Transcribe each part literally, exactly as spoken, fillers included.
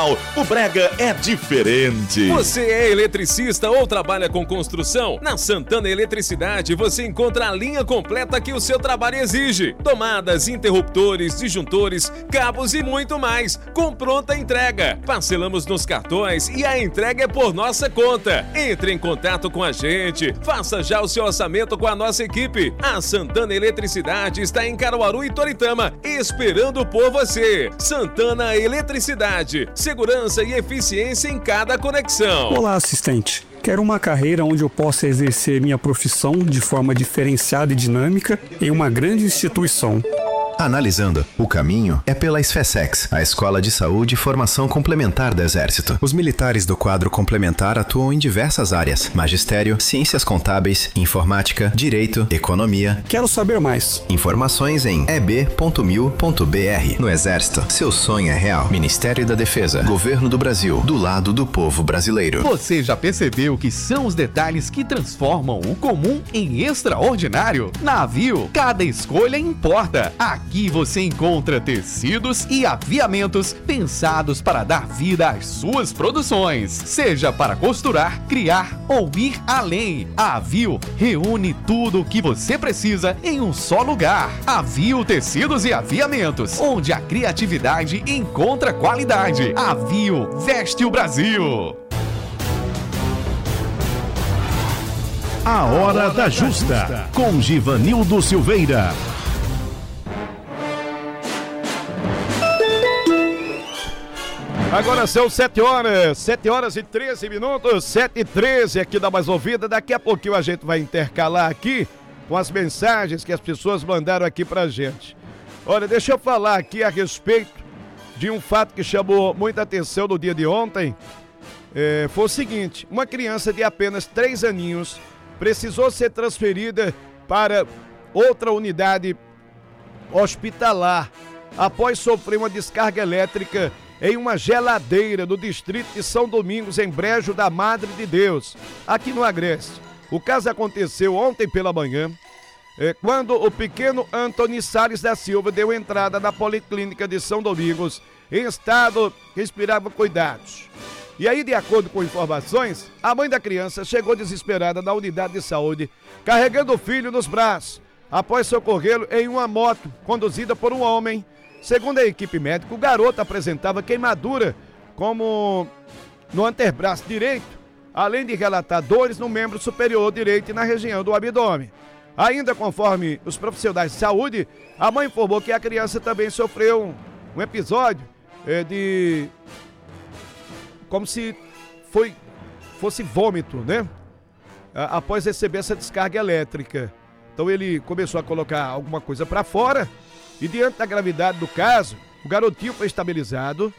Natal, o Brega é diferente. Você é eletricista ou trabalha com construção? Na Santana Eletricidade você encontra a linha completa que o seu trabalho exige. Tomadas, interruptores, disjuntores, cabos e muito mais, com pronta entrega. Parcelamos nos cartões e a entrega é por nossa conta. Entre em contato com a gente, faça já o seu orçamento com a nossa equipe. A Santana Eletricidade está em Caruaru e Toritama, esperando por você. Santana Eletricidade, segurança e eficiência em cada conexão. Olá, assistente. Quero uma carreira onde eu possa exercer minha profissão de forma diferenciada e dinâmica em uma grande instituição. Analisando, o caminho é pela SFESEX, a Escola de Saúde e Formação Complementar do Exército. Os militares do quadro complementar atuam em diversas áreas: magistério, ciências contábeis, informática, direito, economia. Quero saber mais. Informações em e b ponto mil ponto b r. No Exército, seu sonho é real. Ministério da Defesa, Governo do Brasil, do lado do povo brasileiro. Você já percebeu que são os detalhes que transformam o comum em extraordinário? Na Avio, cada escolha importa. Aqui você encontra tecidos e aviamentos pensados para dar vida às suas produções, seja para costurar, criar ou ir além. A Avio reúne tudo o que você precisa em um só lugar. Avio Tecidos e Aviamentos, onde a criatividade encontra qualidade. Avio veste o Brasil. A Hora da Justa, com Givanildo Silveira. Agora são sete horas, sete horas e treze minutos, sete e treze aqui da Mais Ouvida. Daqui a pouquinho a gente vai intercalar aqui com as mensagens que as pessoas mandaram aqui pra gente. Olha, deixa eu falar aqui a respeito de um fato que chamou muita atenção no dia de ontem. É, foi o seguinte: uma criança de apenas três aninhos precisou ser transferida para outra unidade hospitalar após sofrer uma descarga elétrica em uma geladeira no distrito de São Domingos, em Brejo da Madre de Deus, aqui no Agreste. O caso aconteceu ontem pela manhã, é, quando o pequeno Antônio Salles da Silva deu entrada na Policlínica de São Domingos em estado que inspirava cuidados. E aí, de acordo com informações, a mãe da criança chegou desesperada na unidade de saúde, carregando o filho nos braços, após socorrê-lo em uma moto conduzida por um homem. Segundo a equipe médica, o garoto apresentava queimadura como no antebraço direito, além de relatar dores no membro superior direito e na região do abdômen. Ainda conforme os profissionais de saúde, a mãe informou que a criança também sofreu um, um episódio é, de... como se foi, fosse vômito, né? Após receber essa descarga elétrica. Então ele começou a colocar alguma coisa para fora. E diante da gravidade do caso, o garotinho foi estabilizado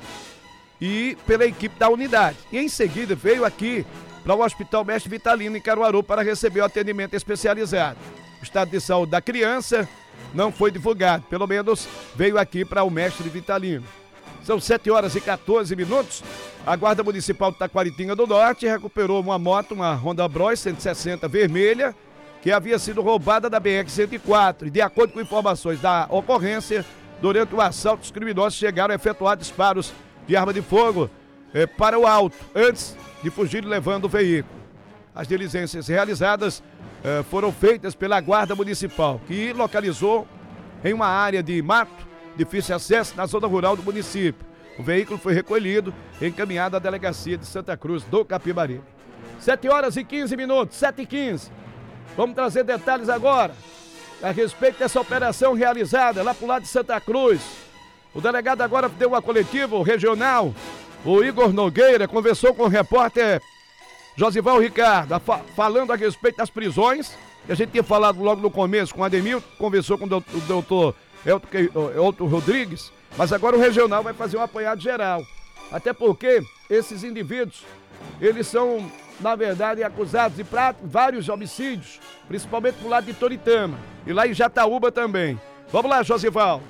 e pela equipe da unidade. E em seguida veio aqui para o Hospital Mestre Vitalino em Caruaru para receber o atendimento especializado. O estado de saúde da criança não foi divulgado, pelo menos veio aqui para o Mestre Vitalino. São sete horas e quatorze minutos. A Guarda Municipal de Taquaritinga do Norte recuperou uma moto, uma Honda Bros cento e sessenta vermelha, que havia sido roubada da B R cento e quatro. E de acordo com informações da ocorrência, durante o assalto, os criminosos chegaram a efetuar disparos de arma de fogo eh, para o alto, antes de fugir levando o veículo. As diligências realizadas eh, foram feitas pela Guarda Municipal, que localizou em uma área de mato, difícil acesso, na zona rural do município. O veículo foi recolhido e encaminhado à delegacia de Santa Cruz do Capibaribe. sete horas e quinze minutos, sete e quinze. Vamos trazer detalhes agora a respeito dessa operação realizada lá pro lado de Santa Cruz. O delegado agora deu uma coletiva regional, o Igor Nogueira, conversou com o repórter Josival Ricardo, a fa- falando a respeito das prisões. A gente tinha falado logo no começo com o Ademilton, conversou com o doutor, o doutor Elton, Elton Rodrigues, mas agora o regional vai fazer um apanhado geral. Até porque esses indivíduos, eles são, na verdade, acusados de pra... vários homicídios, principalmente pro lado de Toritama e lá em Jataúba também. Vamos lá, Josival.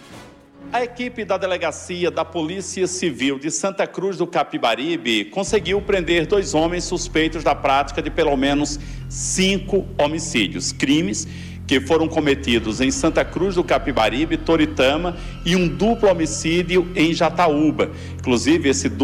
A equipe da Delegacia da Polícia Civil de Santa Cruz do Capibaribe conseguiu prender dois homens suspeitos da prática de pelo menos cinco homicídios, crimes que foram cometidos em Santa Cruz do Capibaribe, Toritama e um duplo homicídio em Jataúba. Inclusive, esse duplo